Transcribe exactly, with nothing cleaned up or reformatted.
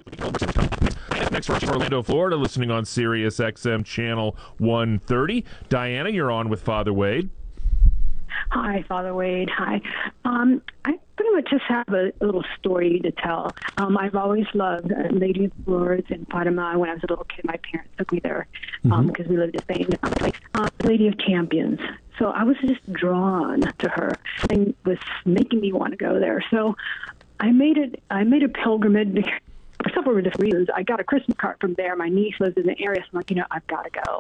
Next from Orlando, Florida, listening on Sirius X M Channel one thirty. Diana, you're on with Father Wade. Hi, Father Wade. Hi. Um, I pretty much just have a, a little story to tell. Um, I've always loved uh, Lady of Lourdes and Fatima. When I was a little kid, my parents took me there um, because mm-hmm. we lived in Spain. Uh, Lady of Champions. So I was just drawn to her and was making me want to go there. So I made it. I made a pilgrimage. For several different reasons. I got a Christmas card from there. My niece lives in the area, so I'm like, you know, I've got to go.